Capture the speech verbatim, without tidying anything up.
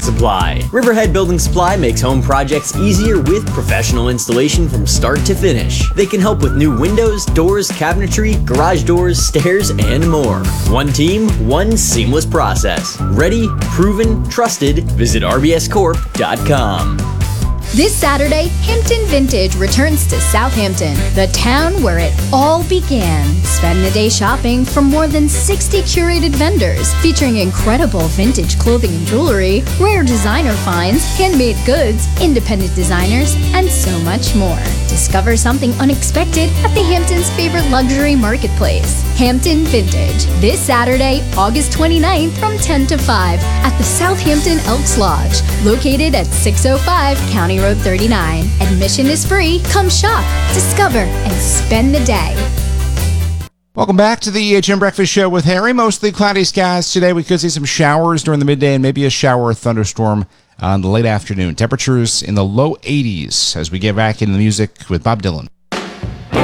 Supply. Riverhead Building Supply makes home projects easier with professional installation from start to finish. They can help with new windows, doors, cabinetry, garage doors, stairs, and more. One team, one seamless process. Ready, proven, trusted. Visit r b s corp dot com. This Saturday, Hampton Vintage returns to Southampton, the town where it all began. Spend the day shopping from more than sixty curated vendors, featuring incredible vintage clothing and jewelry, rare designer finds, handmade goods, independent designers, and so much more. Discover something unexpected at the Hampton's favorite luxury marketplace, Hampton Vintage, this Saturday, August twenty-ninth from ten to five at the Southampton Elks Lodge, located at six oh five County Road thirty-nine. Admission is free. Come shop, discover, and spend the day. Welcome back to the E H M Breakfast Show with Harry. Mostly cloudy skies today. We could see some showers during the midday and maybe a shower or thunderstorm on the late afternoon. Temperatures in the low eighties as we get back into the music with Bob Dylan.